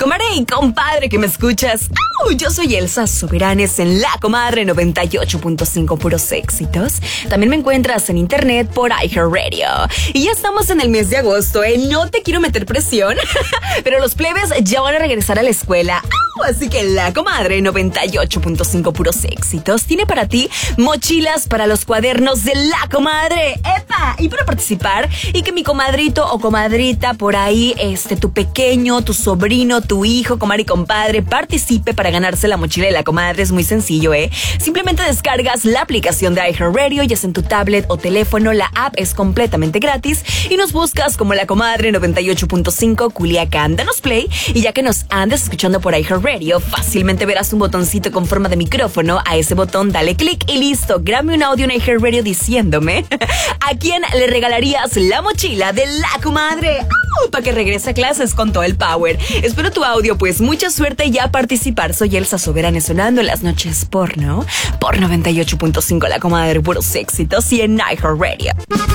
Comadre y compadre que me escuchas, yo soy Elsa Soberanes en La Comadre 98.5 puros éxitos. También me encuentras en internet por iHeartRadio. Y ya estamos en el mes de agosto, no te quiero meter presión, pero los plebes ya van a regresar a la escuela. Así que La Comadre 98.5 puros éxitos tiene para ti mochilas para los cuadernos de La Comadre. ¡Epa! Y para participar y que mi comadrito o comadrita por ahí, tu pequeño, tu sobrino, tu hijo, comadre y compadre, participe para ganarse la mochila de La Comadre. Es muy sencillo, Simplemente descargas la aplicación de iHeartRadio, ya sea en tu tablet o teléfono. La app es completamente gratis y nos buscas como La Comadre 98.5 Culiacán. Danos play y ya que nos andes escuchando por iHeartRadio, fácilmente verás un botoncito con forma de micrófono. A ese botón dale clic y listo. Grábame un audio en iHeartRadio diciéndome a quién le regalarías la mochila de La Comadre para que regrese a clases con todo el power. Espero tu audio, pues mucha suerte y a participar. Soy Elsa Soberanes sonando en las noches porno por 98.5 La Comadre puros éxitos y en iHeartRadio.